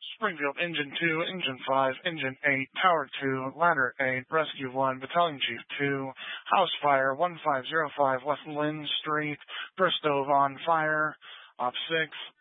Springfield, Engine 2, Engine 5, Engine 8, Tower 2, Ladder 8, Rescue 1, Battalion Chief 2, House Fire 1505 West Lynn Street, Bristow on fire, Op 6,